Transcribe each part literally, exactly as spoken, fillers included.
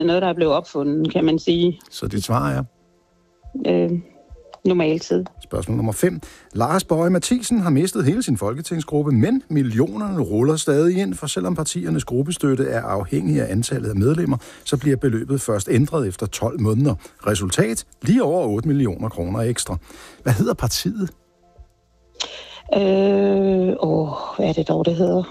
noget, der er blevet opfundet, kan man sige. Så dit svar er? Øh, normaltid. Spørgsmål nummer fem. Lars Boje Mathiesen har mistet hele sin folketingsgruppe, men millionerne ruller stadig ind, for selvom partiernes gruppestøtte er afhængig af antallet af medlemmer, så bliver beløbet først ændret efter tolv måneder. Resultat? Lige over otte millioner kroner ekstra. Hvad hedder partiet? Øh, åh, hvad er det dog, det hedder?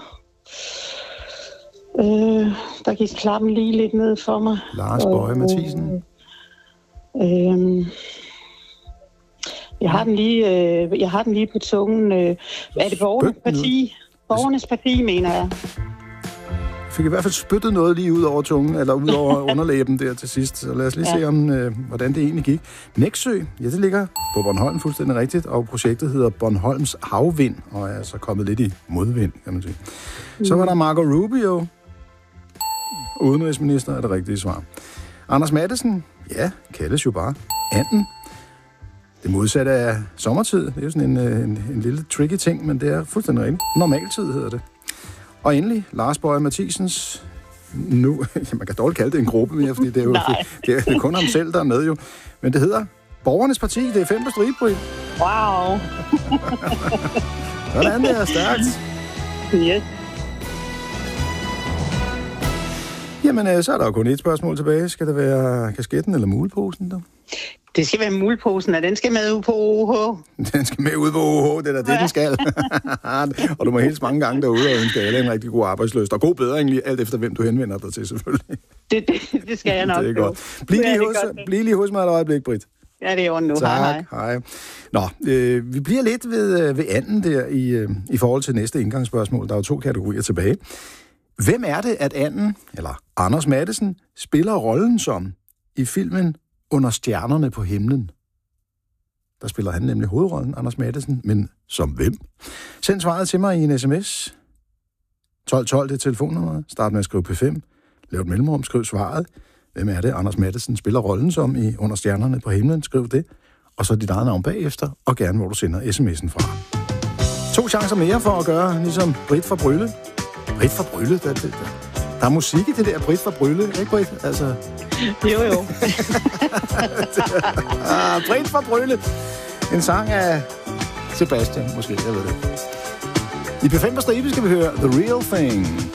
Øh, der gik klappen lige lidt ned for mig. Lars Boje Mathiesen. Øh, jeg har den lige, øh, jeg har den lige på tungen. Øh, er det Borgernes Parti? Borgernes Parti, mener jeg. Fik i hvert fald spyttet noget lige ud over tungen, eller ud over underlæben der til sidst. Så lad os lige ja. se, om, øh, hvordan det egentlig gik. Nexø, ja, det ligger på Bornholm fuldstændig rigtigt, og projektet hedder Bornholms Havvind, og er så kommet lidt i modvind, kan man sige. Mm. Så var der Marco Rubio. Udenrigsminister er det rigtige svar. Anders Matthesen, ja, kaldes jo bare anden. Det modsatte af sommertid, det er jo sådan en, en, en lille tricky ting, men det er fuldstændig rigtigt. Normaltid hedder det. Og endelig, Lars Boje Mathiesens, nu, man kan dårligt kalde det en gruppe mere, fordi det er jo det er, det er kun ham selv, der er med jo. Men det hedder Borgernes Parti, det er fem på stribe, Britt. Wow. Sådan, det er stærkt. Yes. Jamen, så er der jo kun et spørgsmål tilbage. Skal det være kasketten eller muleposen, der? Det skal være muleposen, og den skal med ud på O H. Den skal med ud på O H, det er da det, den skal. Og du må hilse mange gange derude og ønske alle en rigtig god arbejdsløst. Og god bedring lige, alt efter hvem du henvender dig til, selvfølgelig. Det, det, det skal jeg nok. Det er godt. Bliv lige, hos, bliv lige hos mig et øjeblik, Britt. Ja, det er jo nu. Tak, hej, hej. Nå, øh, vi bliver lidt ved, ved anden der i, øh, i forhold til næste indgangsspørgsmål. Der er jo to kategorier tilbage. Hvem er det, at anden, eller Anders Matthesen, spiller rollen som i filmen Under stjernerne på himlen? Der spiller han nemlig hovedrollen, Anders Matthesen, men som hvem? Send svaret til mig i en sms. tolv tolv, det er telefonnummeret. Start med at skrive P fem. Lav et mellemrum, skriv svaret. Hvem er det, Anders Matthesen spiller rollen som i Under stjernerne på himlen? Skriv det. Og så dit eget navn bagefter, og gerne hvor du sender sms'en fra. To chancer mere for at gøre, ligesom Britt fra Brylle. Britt fra Brylle, der, der, der er musik i det der Britt fra Brylle, ikke Britt? Altså... Jo, jo. ah, Britt fra Brylle. En sang af Sebastian, måske, jeg ved det. I P fem på stribe skal vi høre The Real Thing.